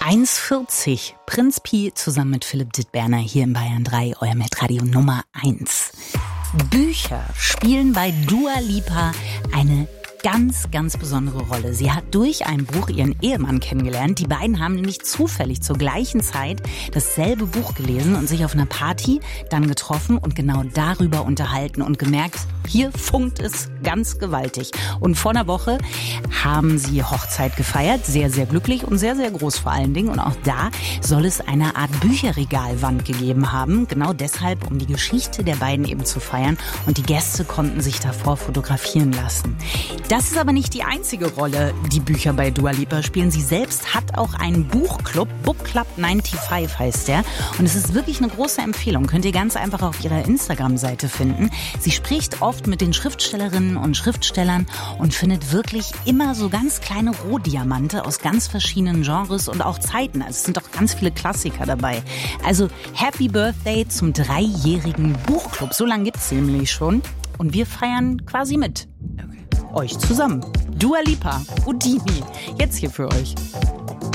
1,40. Prinz Pi zusammen mit Philipp Dittberner hier in Bayern 3, euer Metradio Nummer 1. Bücher spielen bei Dua Lipa eine ganz, ganz besondere Rolle. Sie hat durch ein Buch ihren Ehemann kennengelernt. Die beiden haben nämlich zufällig zur gleichen Zeit dasselbe Buch gelesen und sich auf einer Party dann getroffen und genau darüber unterhalten und gemerkt, hier funkt es ganz gewaltig. Und vor einer Woche haben sie Hochzeit gefeiert, sehr, sehr glücklich und sehr, sehr groß vor allen Dingen. Und auch da soll es eine Art Bücherregalwand gegeben haben. Genau deshalb, um die Geschichte der beiden eben zu feiern. Und die Gäste konnten sich davor fotografieren lassen. Das ist aber nicht die einzige Rolle, die Bücher bei Dua Lipa spielen. Sie selbst hat auch einen Buchclub, Book Club 95 heißt der. Und es ist wirklich eine große Empfehlung. Könnt ihr ganz einfach auf ihrer Instagram-Seite finden. Sie spricht oft mit den Schriftstellerinnen und Schriftstellern und findet wirklich immer so ganz kleine Rohdiamante aus ganz verschiedenen Genres und auch Zeiten. Also es sind auch ganz viele Klassiker dabei. Also Happy Birthday zum 3-jährigen Buchclub. So lange gibt es nämlich schon. Und wir feiern quasi mit. Euch zusammen. Dua Lipa, Houdini, jetzt hier für euch.